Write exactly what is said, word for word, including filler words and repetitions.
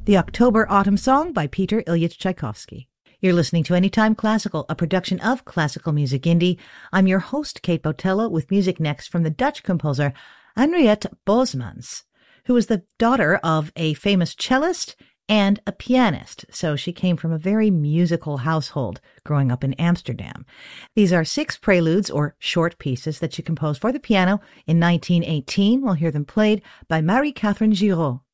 the October Autumn Song by Peter Ilyich Tchaikovsky. You're listening to Anytime Classical, a production of Classical Music Indie. I'm your host, Kate Botello, with music next from the Dutch composer Henriette Bosmans, who was the daughter of a famous cellist and a pianist, so she came from a very musical household growing up in Amsterdam. These are six preludes, or short pieces, that she composed for the piano in nineteen eighteen. We'll hear them played by Marie-Catherine Giraud.